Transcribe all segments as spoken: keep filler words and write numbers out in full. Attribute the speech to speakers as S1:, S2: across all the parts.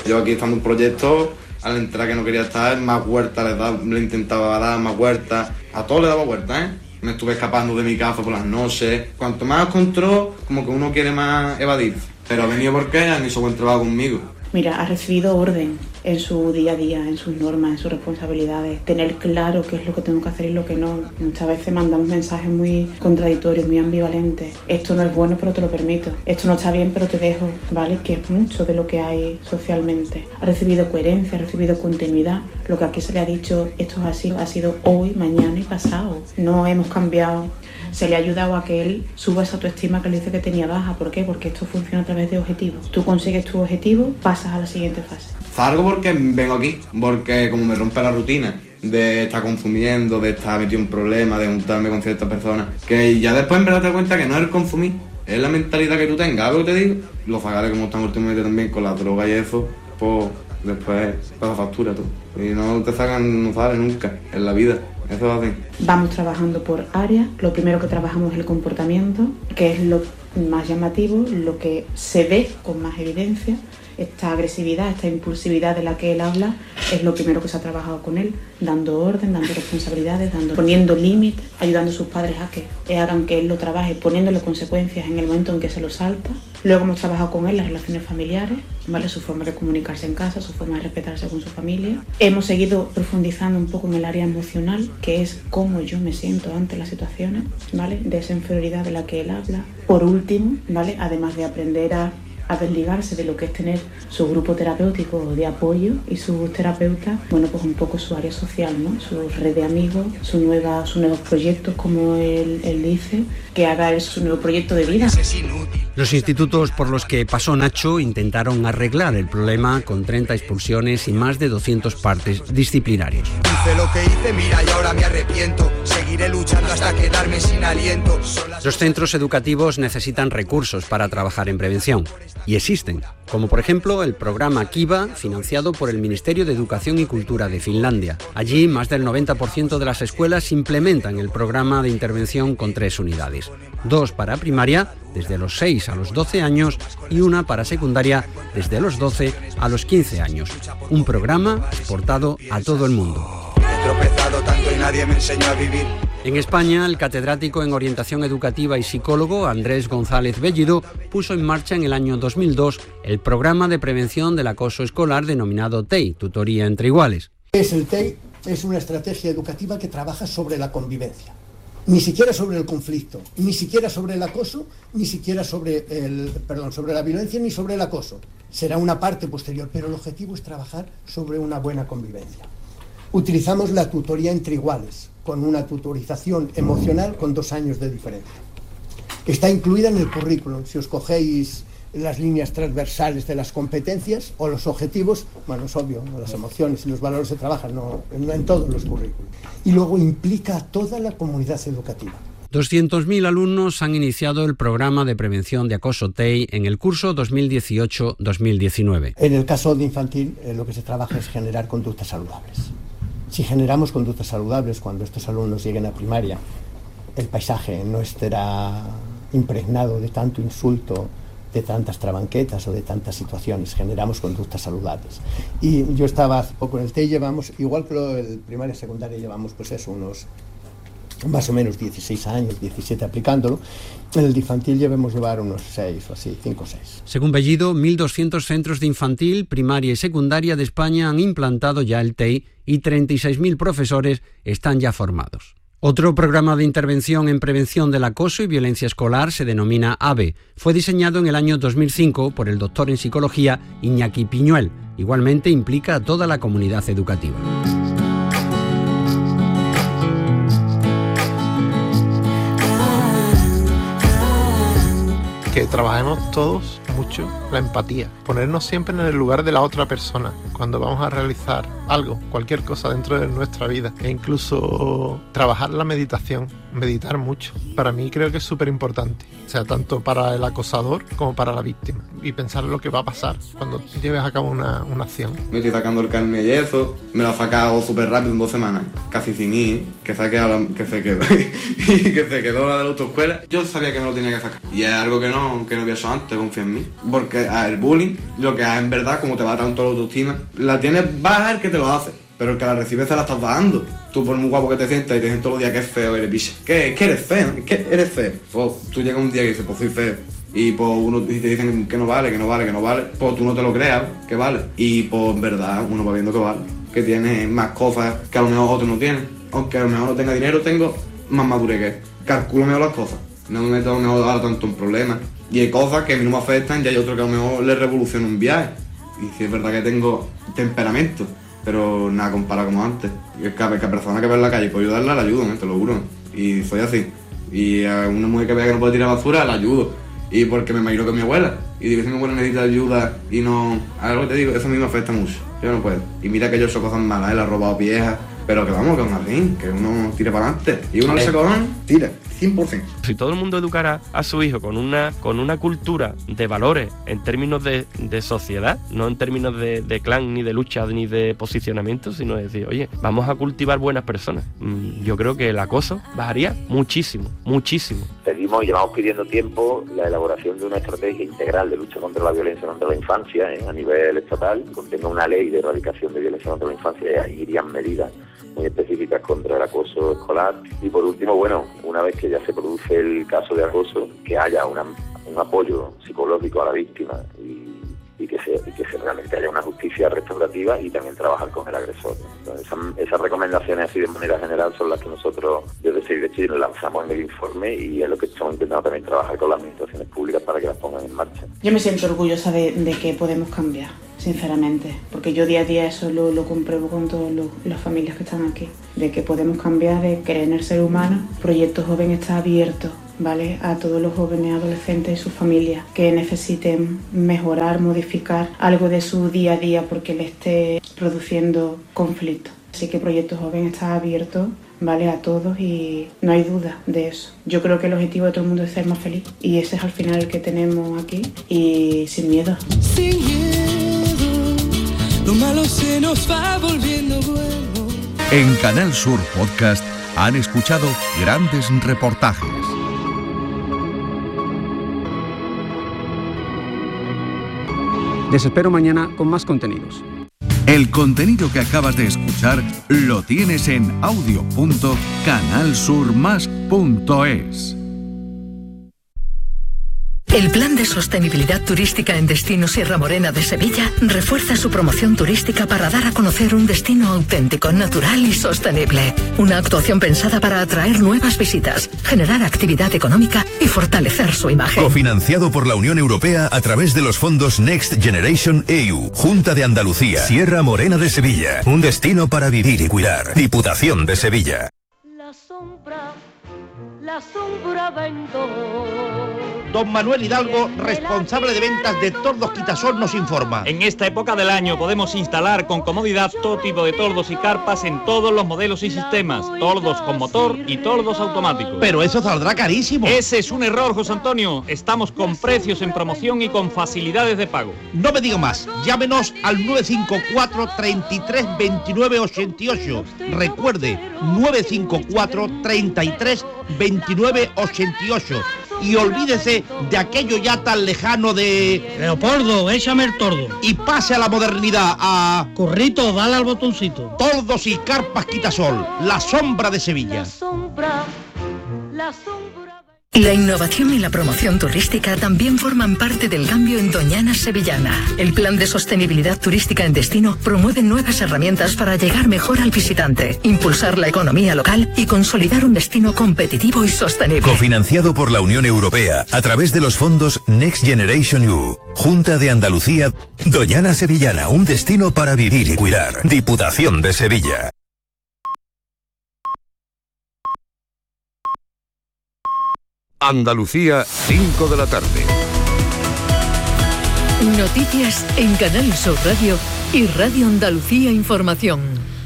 S1: Yo aquí estando en un proyecto, al entrar que no quería estar, más vueltas le, daba, le intentaba dar, más vueltas. A todo le daba vueltas, ¿eh? Me estuve escapando de mi casa por las noches. Cuanto más control, como que uno quiere más evadir. Pero ha venido porque han hecho buen trabajo conmigo.
S2: Mira, ha recibido orden en su día a día, en sus normas, en sus responsabilidades. Tener claro qué es lo que tengo que hacer y lo que no. Muchas veces mandamos mensajes muy contradictorios, muy ambivalentes. Esto no es bueno, pero te lo permito. Esto no está bien, pero te dejo, ¿vale? Que es mucho de lo que hay socialmente. Ha recibido coherencia, ha recibido continuidad. Lo que aquí se le ha dicho, esto es así, ha sido hoy, mañana y pasado. No hemos cambiado. Se le ha ayudado a que él suba esa autoestima que le dice que tenía baja. ¿Por qué? Porque esto funciona a través de objetivos. Tú consigues tu objetivo, pasas a la siguiente fase.
S1: Salgo porque vengo aquí, porque como me rompe la rutina de estar consumiendo, de estar metido en problemas, de juntarme con ciertas personas, que ya después en verdad te das cuenta que no es el consumir, es la mentalidad que tú tengas, algo que te digo. Los fagales como están últimamente también con la droga y eso, pues después pasa factura tú. Y no te sacan, no sale nunca en la vida. Eso es así.
S2: Vamos trabajando por áreas. Lo primero que trabajamos es el comportamiento, que es lo más llamativo, lo que se ve con más evidencia. Esta agresividad, esta impulsividad de la que él habla, es lo primero que se ha trabajado con él, dando orden, dando responsabilidades, dando, poniendo límites, ayudando a sus padres a que hagan que él lo trabaje, poniéndole consecuencias en el momento en que se lo salta. Luego hemos trabajado con él las relaciones familiares, ¿vale? Su forma de comunicarse en casa, su forma de respetarse con su familia. Hemos seguido profundizando un poco en el área emocional, que es cómo yo me siento ante las situaciones, ¿vale? De esa inferioridad de la que él habla. Por último, ¿vale? Además de aprender a a desligarse de lo que es tener su grupo terapéutico de apoyo y sus terapeutas, bueno, pues un poco su área social, ¿no? Su red de amigos, su nueva, sus nuevos proyectos, como él, él dice, que haga él su nuevo proyecto de vida.
S3: Los institutos por los que pasó Nacho intentaron arreglar el problema con treinta expulsiones y más de doscientos partes disciplinarios.
S4: Hice lo que hice, mira, y ahora me arrepiento. Seguiré luchando hasta quedarme sin aliento.
S3: Los centros educativos necesitan recursos para trabajar en prevención. Y existen, como por ejemplo el programa Kiva, financiado por el Ministerio de Educación y Cultura de Finlandia. Allí, más del noventa por ciento de las escuelas implementan el programa de intervención con tres unidades. Dos para primaria, desde los seis a los doce años, y una para secundaria, desde los doce a los quince años. Un programa exportado a todo el mundo.
S4: He tropezado tanto y nadie me enseñó a vivir.
S3: En España, el catedrático en orientación educativa y psicólogo Andrés González Bellido puso en marcha en el año dos mil dos el programa de prevención del acoso escolar denominado T E I, Tutoría entre Iguales.
S5: Es el T E I, es una estrategia educativa que trabaja sobre la convivencia. Ni siquiera sobre el conflicto, ni siquiera sobre el acoso, ni siquiera sobre el, perdón, sobre la violencia, ni sobre el acoso. Será una parte posterior, pero el objetivo es trabajar sobre una buena convivencia. Utilizamos la tutoría entre iguales, con una tutorización emocional con dos años de diferencia. Está incluida en el currículum. Si os cogéis las líneas transversales de las competencias o los objetivos, bueno, es obvio, ¿no? Las emociones y los valores se trabajan, no, no en todos los currículums. Y luego implica a toda la comunidad educativa.
S3: doscientos mil alumnos han iniciado el programa de prevención de acoso T E I en el curso dos mil dieciocho dos mil diecinueve.
S5: En el caso de infantil, eh, lo que se trabaja es generar conductas saludables. Si generamos conductas saludables cuando estos alumnos lleguen a primaria, el paisaje no estará impregnado de tanto insulto, de tantas trabanquetas o de tantas situaciones. Generamos conductas saludables. Y yo estaba hace poco en el T E I, llevamos, igual que lo del primaria y secundaria, llevamos pues eso, unos más o menos dieciséis años, diecisiete aplicándolo. En el de infantil llevemos llevar unos seis o así, cinco o seis.
S3: Según Bellido, mil doscientos centros de infantil, primaria y secundaria de España han implantado ya el T E I y treinta y seis mil profesores están ya formados. Otro programa de intervención en prevención del acoso y violencia escolar se denomina AVE. Fue diseñado en el año dos mil cinco por el doctor en psicología Iñaki Piñuel. Igualmente implica a toda la comunidad educativa.
S6: Que trabajemos todos mucho la empatía, ponernos siempre en el lugar de la otra persona cuando vamos a realizar algo, cualquier cosa dentro de nuestra vida, e incluso trabajar la meditación. meditar mucho. Para mí creo que es súper importante, o sea, tanto para el acosador como para la víctima, y pensar lo que va a pasar cuando lleves a cabo una, una acción.
S1: Me estoy sacando el carnet y eso, me lo ha sacado súper rápido en dos semanas, casi sin ir, que se quedó, que se quedó, que se quedó la de la autoescuela. Yo sabía que me lo tenía que sacar, y es algo que no, que no había hecho antes, confía en mí, porque a, el bullying, lo que es en verdad, como te va tanto la autoestima, la tienes baja el que te lo hace, pero el que la recibe se la estás bajando. Tú por muy guapo que te sientas y te dicen todos los días que es feo, eres bicha. ¿Qué? ¿Qué eres feo? ¿Qué eres feo? Pues tú llegas un día y dices, pues soy feo. Y pues uno y te dicen que no vale, que no vale, que no vale. Pues tú no te lo creas, que vale. Y pues en verdad uno va viendo que vale. Que tiene más cosas que a lo mejor otros no tienen. Aunque a lo mejor no tenga dinero, tengo más madurez que él. Calculo mejor las cosas. No me meto a lo mejor ahora tanto en problemas. Y hay cosas que a mí no me afectan y hay otros que a lo mejor les revoluciona un viaje. Y si es verdad que tengo temperamento, pero nada comparado como antes. Y cada, cada persona que ve en la calle puedo ayudarla, la ayudo, ¿eh? Te lo juro. Y soy así. Y a una mujer que vea que no puede tirar basura, la ayudo. Y porque me imagino que mi abuela. Y digo, si mi abuela necesita ayuda y no... Algo te digo, eso a mí me afecta mucho. Yo no puedo. Y mira que yo he hecho cosas malas, él ha robado viejas. Pero que vamos, que aún así, que uno tire para adelante. Y uno le se cojones, tira. cien por ciento.
S7: Si todo el mundo educara a su hijo con una, con una cultura de valores en términos de, de sociedad, no en términos de, de clan, ni de lucha, ni de posicionamiento, sino decir, oye, vamos a cultivar buenas personas. Yo creo que el acoso bajaría muchísimo, muchísimo.
S8: Pedimos y llevamos pidiendo tiempo la elaboración de una estrategia integral de lucha contra la violencia contra la infancia, ¿eh? A nivel estatal, contenga una ley de erradicación de violencia contra la infancia y ahí irían medidas muy específicas contra el acoso escolar. Y por último, bueno, una vez que ya se produce el caso de acoso, que haya una, un apoyo psicológico a la víctima y, y, que se, y que se realmente haya una justicia restaurativa y también trabajar con el agresor. Entonces, esas, esas recomendaciones así de manera general son las que nosotros desde Save the Children lanzamos en el informe y es lo que estamos intentando también trabajar con las administraciones públicas para que las pongan en marcha.
S2: Yo me siento orgullosa de, de que podemos cambiar, sinceramente, porque yo día a día eso lo, lo compruebo con todas las familias que están aquí, de que podemos cambiar, de creer en el ser humano. Proyecto Joven está abierto, ¿vale?, a todos los jóvenes, adolescentes y sus familias que necesiten mejorar, modificar algo de su día a día porque le esté produciendo conflicto. Así que Proyecto Joven está abierto, ¿vale?, a todos y no hay duda de eso. Yo creo que el objetivo de todo el mundo es ser más feliz y ese es al final el que tenemos aquí y sin miedo.
S9: Sin miedo, lo malo se nos va volviendo bueno.
S10: En Canal Sur Podcast han escuchado grandes reportajes.
S3: Les espero mañana con más contenidos.
S10: El contenido que acabas de escuchar lo tienes en audio punto canal sur más punto es.
S11: El Plan de Sostenibilidad Turística en Destino Sierra Morena de Sevilla refuerza su promoción turística para dar a conocer un destino auténtico, natural y sostenible. Una actuación pensada para atraer nuevas visitas, generar actividad económica y fortalecer su imagen.
S12: Cofinanciado por la Unión Europea a través de los fondos Next Generation E U, Junta de Andalucía, Sierra Morena de Sevilla. Un destino para vivir y cuidar. Diputación de Sevilla.
S13: La sombra, la sombra vendó.
S14: Don Manuel Hidalgo, responsable de ventas de Tordos Quitasol, nos informa.
S15: En esta época del año podemos instalar con comodidad todo tipo de tordos y carpas en todos los modelos y sistemas, tordos con motor y tordos automáticos.
S14: Pero eso saldrá carísimo.
S15: Ese es un error, José Antonio. Estamos con precios en promoción y con facilidades de pago.
S14: No me diga más, llámenos al nueve cinco cuatro, treinta y tres, veintinueve, ochenta y ocho. Recuerde, nueve cinco cuatro, treinta y tres, veintinueve, ochenta y ocho. Y olvídese de aquello ya tan lejano de...
S16: Leopoldo, échame el tordo.
S14: Y pase a la modernidad, a...
S16: Corrito, dale al botoncito.
S14: Tordos y carpas Quitasol, la sombra de Sevilla.
S13: La sombra, la sombra...
S11: La innovación y la promoción turística también forman parte del cambio en Doñana Sevillana. El Plan de Sostenibilidad Turística en Destino promueve nuevas herramientas para llegar mejor al visitante, impulsar la economía local y consolidar un destino competitivo y sostenible.
S12: Cofinanciado por la Unión Europea a través de los fondos Next Generation E U, Junta de Andalucía, Doñana Sevillana, un destino para vivir y cuidar. Diputación de Sevilla.
S17: Andalucía, cinco de la tarde.
S11: Noticias en Canal Sur Radio y Radio Andalucía Información.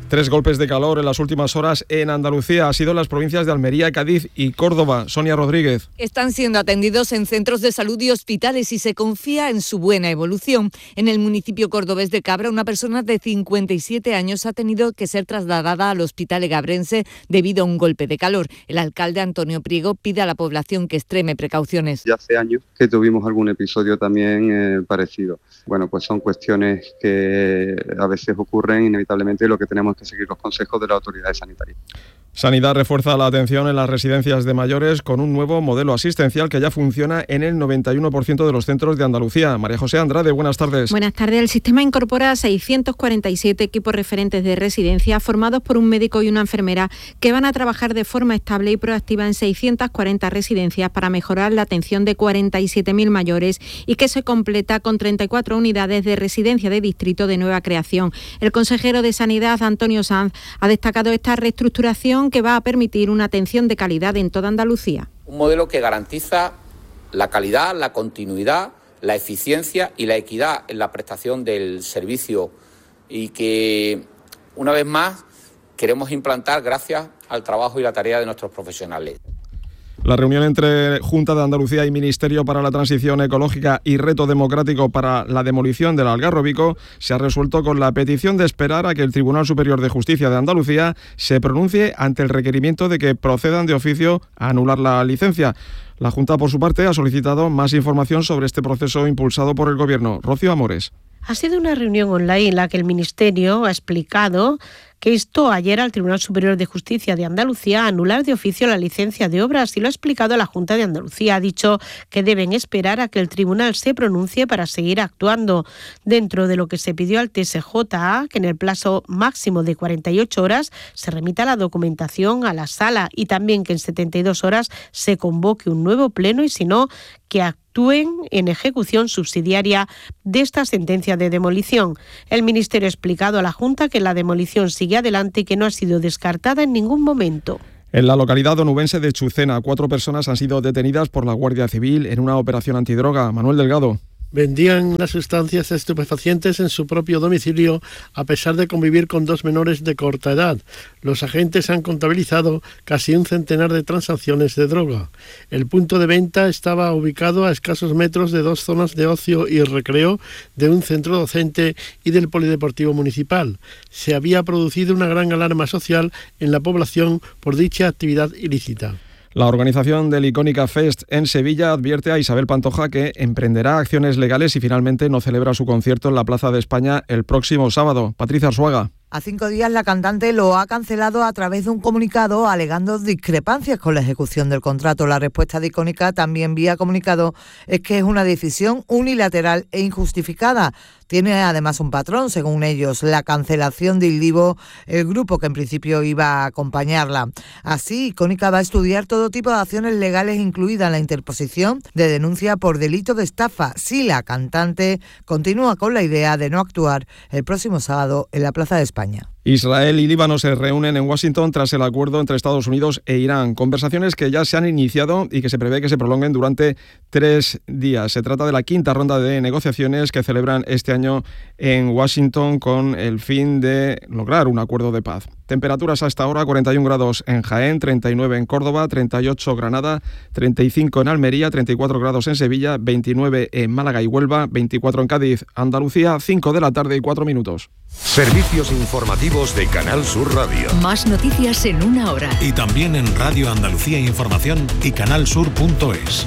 S18: Tres golpes de calor en las últimas horas en Andalucía. Ha sido en las provincias de Almería, Cádiz y Córdoba. Sonia Rodríguez.
S19: Están siendo atendidos en centros de salud y hospitales y se confía en su buena evolución. En el municipio cordobés de Cabra, una persona de cincuenta y siete años ha tenido que ser trasladada al hospital egabrense debido a un golpe de calor. El alcalde Antonio Priego pide a la población que extreme precauciones.
S20: Ya hace años que tuvimos algún episodio también eh, parecido. Bueno, pues son cuestiones que a veces ocurren inevitablemente y lo que tenemos que seguir los consejos de las autoridades sanitarias.
S18: Sanidad refuerza la atención en las residencias de mayores con un nuevo modelo asistencial que ya funciona en el noventa y uno por ciento de los centros de Andalucía. María José Andrade, buenas tardes.
S21: Buenas tardes. El sistema incorpora seiscientos cuarenta y siete equipos referentes de residencia formados por un médico y una enfermera que van a trabajar de forma estable y proactiva en seiscientas cuarenta residencias para mejorar la atención de cuarenta y siete mil mayores y que se completa con treinta y cuatro unidades de residencia de distrito de nueva creación. El consejero de Sanidad, Antonio Sanz, ha destacado esta reestructuración que va a permitir una atención de calidad en toda Andalucía.
S22: Un modelo que garantiza la calidad, la continuidad, la eficiencia y la equidad en la prestación del servicio y que, una vez más, queremos implantar gracias al trabajo y la tarea de nuestros profesionales.
S18: La reunión entre Junta de Andalucía y Ministerio para la Transición Ecológica y Reto Democrático para la demolición del Algarrobico se ha resuelto con la petición de esperar a que el Tribunal Superior de Justicia de Andalucía se pronuncie ante el requerimiento de que procedan de oficio a anular la licencia. La Junta, por su parte, ha solicitado más información sobre este proceso impulsado por el Gobierno. Rocío Amores.
S23: Ha sido una reunión online en la que el Ministerio ha explicado que instó ayer al Tribunal Superior de Justicia de Andalucía a anular de oficio la licencia de obras y lo ha explicado la Junta de Andalucía. Ha dicho que deben esperar a que el tribunal se pronuncie para seguir actuando dentro de lo que se pidió al T S J A, que en el plazo máximo de cuarenta y ocho horas se remita la documentación a la sala y también que en setenta y dos horas se convoque un nuevo pleno y si no, que actúen en ejecución subsidiaria de esta sentencia de demolición. El Ministerio ha explicado a la Junta que la demolición sigue adelante y que no ha sido descartada en ningún momento.
S18: En la localidad onubense de Chucena, cuatro personas han sido detenidas por la Guardia Civil en una operación antidroga. Manuel Delgado.
S24: Vendían las sustancias estupefacientes en su propio domicilio a pesar de convivir con dos menores de corta edad. Los agentes han contabilizado casi un centenar de transacciones de droga. El punto de venta estaba ubicado a escasos metros de dos zonas de ocio y recreo de un centro docente y del polideportivo municipal. Se había producido una gran alarma social en la población por dicha actividad ilícita.
S18: La organización del Icónica Fest en Sevilla advierte a Isabel Pantoja que emprenderá acciones legales si finalmente no celebra su concierto en la Plaza de España el próximo sábado. Patricia Arzuaga.
S25: A cinco días la cantante lo ha cancelado a través de un comunicado alegando discrepancias con la ejecución del contrato. La respuesta de Icónica, también vía comunicado, es que es una decisión unilateral e injustificada. Tiene además un patrón, según ellos, la cancelación de Il Divo, el grupo que en principio iba a acompañarla. Así, Icónica va a estudiar todo tipo de acciones legales, incluida la interposición de denuncia por delito de estafa, si la cantante continúa con la idea de no actuar el próximo sábado en la Plaza de España.
S18: Israel y Líbano se reúnen en Washington tras el acuerdo entre Estados Unidos e Irán. Conversaciones que ya se han iniciado y que se prevé que se prolonguen durante tres días. Se trata de la quinta ronda de negociaciones que celebran este año en Washington con el fin de lograr un acuerdo de paz. Temperaturas hasta ahora: cuarenta y un grados en Jaén, treinta y nueve en Córdoba, treinta y ocho Granada, treinta y cinco en Almería, treinta y cuatro grados en Sevilla, veintinueve en Málaga y Huelva, veinticuatro en Cádiz. Andalucía, cinco de la tarde y cuatro minutos.
S17: Servicios informativos de Canal Sur Radio.
S11: Más noticias en una hora.
S26: Y también en Radio Andalucía Información y canalsur punto es.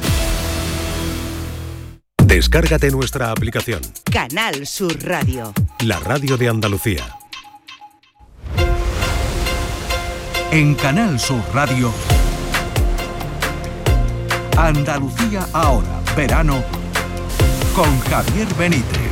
S17: Descárgate nuestra aplicación.
S27: Canal Sur Radio.
S26: La radio de Andalucía.
S10: En Canal Sur Radio, Andalucía ahora, verano, con Javier Benítez.